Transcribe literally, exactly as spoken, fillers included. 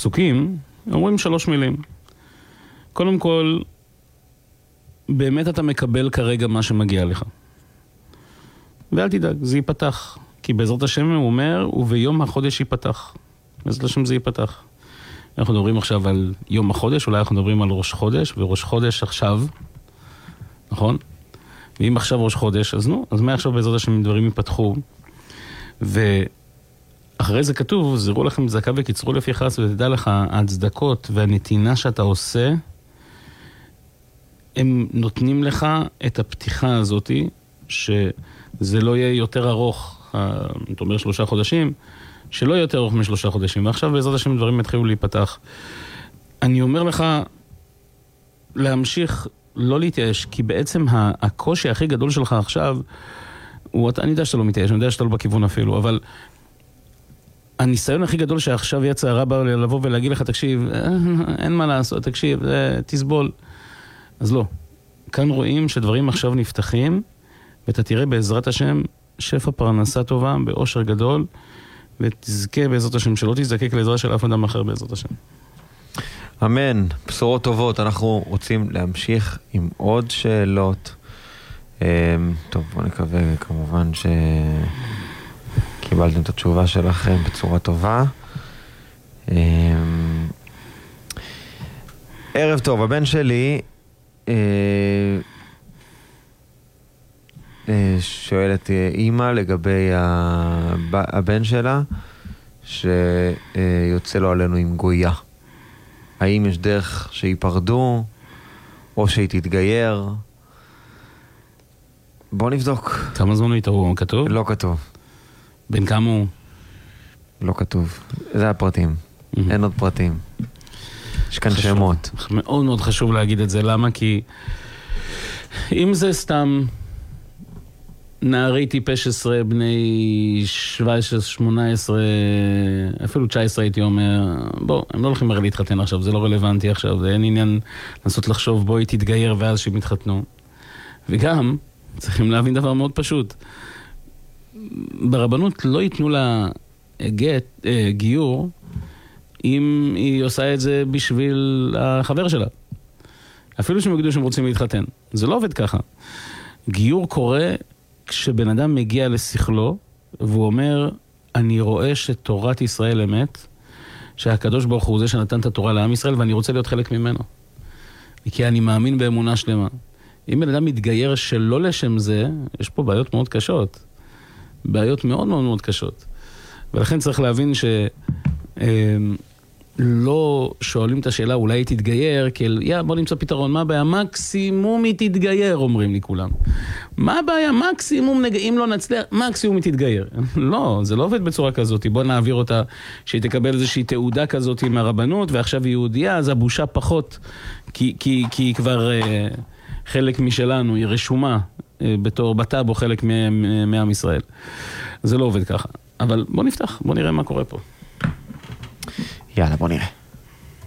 הפסוקים אומרים שלוש מילים. קודם כל, באמת אתה מקבל כרגע מה שמגיע לך. ואל תדאג, זה ייפתח. כי בעזרת השם הוא אומר, וביום החודש ייפתח. בעזרת השם זה ייפתח. אנחנו מדברים עכשיו על יום החודש, אולי אנחנו מדברים על ראש חודש, וראש חודש עכשיו, נכון? ואם עכשיו ראש חודש, אז נו, אז מה עכשיו בעזרת השם דברים ייפתחו? ואחרי זה כתוב, זירו לכם צדקה וקיצרו לפי חס, ותדע לך, הצדקות והנתינה שאתה עושה, הם נותנים לך את הפתיחה הזאת, שזה לא יהיה יותר ארוך, אתה אומר שלושה חודשים, שלא יהיה יותר ארוך משלושה חודשים, ועכשיו בעזרת השם דברים יתחילו להיפתח. אני אומר לך, להמשיך, לא להתייאש, כי בעצם הקושי הכי גדול שלך עכשיו, הוא, אני יודע שאתה לא מתייאש, אני יודע שאתה לא בכיוון אפילו, אבל הניסיון הכי גדול שעכשיו יצא הרבה לבוא ולהגיד לך, תקשיב, אין מה לעשות, תקשיב, תסבול. אז לא. כאן רואים שדברים עכשיו נפתחים, ואתה תראה בעזרת השם שפע פרנסה טובה, באושר גדול, ותזכה בעזרת השם, שלא תזדקק לעזרה של אף אדם אחר בעזרת השם. אמן. בשורות טובות. אנחנו רוצים להמשיך עם עוד שאלות. טוב, בוא נקווה כמובן שקיבלתם את התשובה שלכם בצורה טובה. ערב טוב, הבן שלי שואלת אימא לגבי הבן שלה שיוצא לו עלינו עם גויה. האם יש דרך שיפרדו או שהיא תתגייר? בוא נבדוק. כמה זמן הוא איתו? כתוב? לא כתוב. בין כמה הוא? לא כתוב. זה הפרטים. אין עוד פרטים. יש כאן שמות. מאוד מאוד חשוב להגיד את זה. למה? כי אם זה סתם נערי טיפש עשרה, בני שבע עשרה, שמונה עשרה, אפילו תשע עשרה הייתי אומר, בוא, הם לא הולכים הרי להתחתן עכשיו, זה לא רלוונטי עכשיו, זה אין עניין לנסות לחשוב, בואי תתגייר ואז שהם יתחתנו. וגם, צריכים להבין דבר מאוד פשוט. ברבנות לא ייתנו לה גט, אה, גיור, אם היא עושה את זה בשביל החבר שלה. אפילו שהם יגידו שהם רוצים להתחתן. זה לא עובד ככה. גיור קורה כשבן אדם מגיע לשכלו, והוא אומר, אני רואה שתורת ישראל אמת, שהקדוש ברוך הוא זה שנתן את התורה לעם ישראל, ואני רוצה להיות חלק ממנו. כי אני מאמין באמונה שלמה. אם בן אדם מתגייר שלא לשם זה, יש פה בעיות מאוד קשות. בעיות מאוד מאוד מאוד קשות. ולכן צריך להבין ש... לא שואלים את השאלה, אולי היא תתגייר, כאל, יא, בוא נמצא פתרון, מה הבעיה? מקסימום היא תתגייר, אומרים לי כולם. מה הבעיה? מקסימום, אם לא נצליח, מקסימום היא תתגייר. לא, זה לא עובד בצורה כזאת. בוא נעביר אותה, שהיא תקבל איזושהי תעודה כזאת עם הרבנות, ועכשיו היא יהודייה, אז הבושה פחות, כי, כי, כי היא כבר אה, חלק משלנו, היא רשומה אה, בתור בטאבו, חלק מעם ישראל. זה לא עובד ככה. אבל בוא נפתח, בוא נראה מה קורה פה. יאללה, בוא נראה.